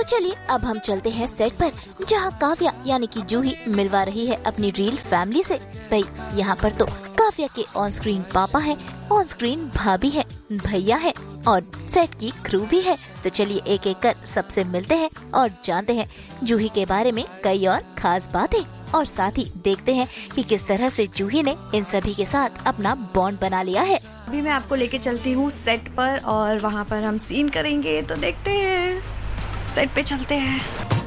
चलिए अब हम चलते हैं सेट पर, जहाँ काव्या यानी कि जूही मिलवा रही है अपनी रियल फैमिली से। भाई यहाँ पर तो काव्या के ऑन स्क्रीन पापा है, ऑन स्क्रीन भाभी है, भैया है और सेट की क्रू भी है। तो चलिए एक एक कर सबसे मिलते हैं और जानते हैं जूही के बारे में कई और खास बातें, और साथ ही देखते हैं कि किस तरह से जूही ने इन सभी के साथ अपना बॉन्ड बना लिया है। अभी मैं आपको लेके चलती हूँ सेट पर और वहाँ पर हम सीन करेंगे, तो देखते हैं, सेट पे चलते हैं।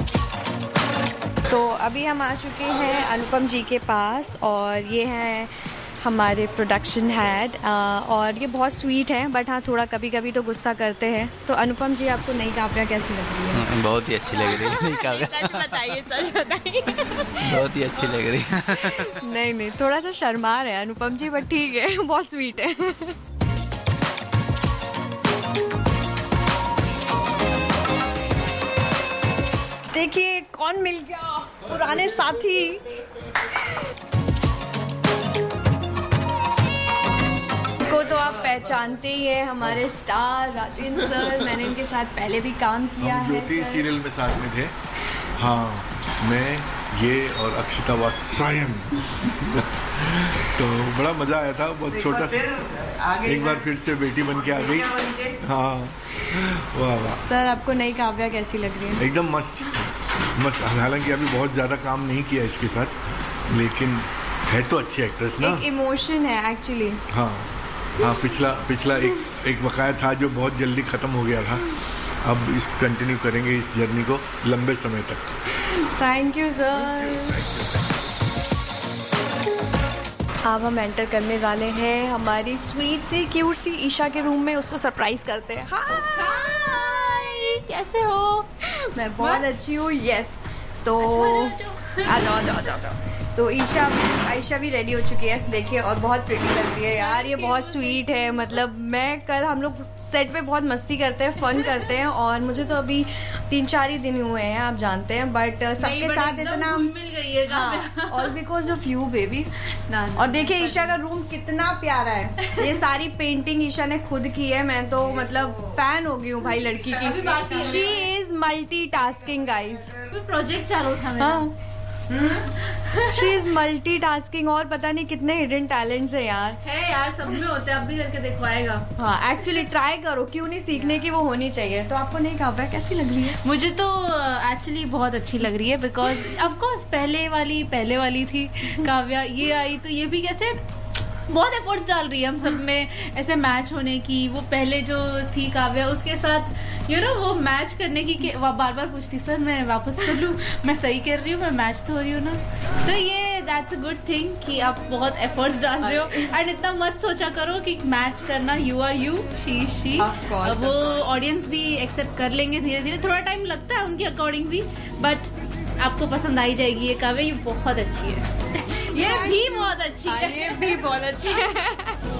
तो अभी हम आ चुके हैं अनुपम जी के पास और ये हैं हमारे प्रोडक्शन हेड और ये बहुत स्वीट है, बट हाँ थोड़ा कभी कभी तो गुस्सा करते हैं। तो अनुपम जी, आपको नई काव्या कैसी लग रही है? बहुत ही अच्छी लग रही है नई काव्या। सच बताइए, सच बताइए। बहुत ही अच्छी लग रही है। नहीं, थोड़ा सा शर्मा रहे हैं अनुपम जी, बट ठीक है, बहुत स्वीट है। देखिए कौन मिल गया, पुराने साथी। को तो आप पहचानते ही है, हमारे स्टार राजेंद्र सर। मैंने इनके साथ पहले भी काम किया है। ज्योति सीरियल में साथ में थे। हाँ, मैं ये और अक्षिता वात्सायन। तो बड़ा मजा आया था, बहुत छोटा सा, एक बार फिर से बेटी बन के आ गई। हाँ, वाह वाह। सर आपको नई काव्या कैसी लग रही है? एकदम मस्त मस्त। हालांकि अभी बहुत ज्यादा काम नहीं किया इसके साथ, लेकिन है तो अच्छी एक्ट्रेस ना। एक इमोशन है एक्चुअली। हाँ, पिछला एक बकाया था जो बहुत जल्दी खत्म हो गया था। अब इस कंटिन्यू करेंगे इस जर्नी को लंबे समय तक। Thank you sir. अब हम एंटर करने वाले हैं हमारी स्वीट सी क्यूट सी ईशा के रूम में। उसको सरप्राइज करते हैं। हाय, कैसे हो? मैं बहुत अच्छी हूँ। यस, तो आ जाओ। तो ईशा भी रेडी हो चुकी है, देखिए, और बहुत प्रिटी लग रही है यार। ये बहुत स्वीट है। मतलब हम लोग सेट पे बहुत मस्ती करते हैं, फन करते हैं, और मुझे तो अभी 3-4 ही दिन हुए हैं, आप जानते हैं, बट सबके साथ इतना मिल गई है। हाँ, all because of you baby. और देखिए ईशा का रूम कितना प्यारा है। ये सारी पेंटिंग ईशा ने खुद की है। मैं तो मतलब फैन हो गई हूँ भाई लड़की की। She is multitasking guys. Project चालू था मेरा। शी इज मल्टीटास्किंग, और पता नहीं कितने हिडन टैलेंट्स है यार। है यार, सब में होते हैं, अब भी करके दिखवाएगा। हाँ, एक्चुअली ट्राई करो, क्यों नहीं, सीखने की वो होनी चाहिए। तो आपको नहीं काव्या कैसी लग रही है? मुझे तो एक्चुअली बहुत अच्छी लग रही है, बिकॉज ऑफ कोर्स पहले वाली थी काव्या, ये आई तो ये भी कैसे बहुत एफर्ट्स डाल रही है हम सब में ऐसे मैच होने की। वो पहले जो थी काव्या, उसके साथ वो मैच करने की बार बार पूछती, सर मैं वापस कर लूँ, मैं सही कर रही हूँ, मैं मैच तो हो रही हूँ ना। तो ये दैट्स अ गुड थिंग कि आप बहुत एफर्ट्स डाल रहे हो, एंड इतना मत सोचा करो कि मैच करना, यू आर यू, शी। वो ऑडियंस भी एक्सेप्ट कर लेंगे धीरे धीरे, थोड़ा टाइम लगता है उनके अकॉर्डिंग भी, बट आपको पसंद आई जाएगी। ये काव्या ये बहुत अच्छी है। ये भी बहुत अच्छी है।